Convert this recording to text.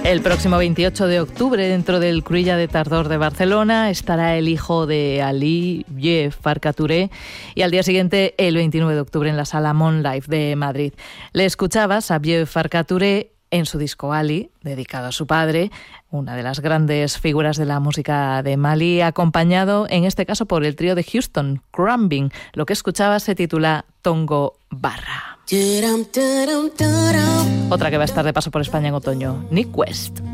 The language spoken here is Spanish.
El próximo 28 de octubre, dentro del Cruïlla de Tardor de Barcelona, estará el hijo de Ali, Vieux Farka Touré, y al día siguiente, el 29 de octubre, en la Sala Moonlife de Madrid. Le escuchabas a Vieux Farka Touré en su disco Ali, dedicado a su padre, una de las grandes figuras de la música de Mali, acompañado en este caso por el trío de Houston, Crumbing. Lo que escuchabas se titula Tongo Barra. Otra que va a estar de paso por España en otoño, Nick West.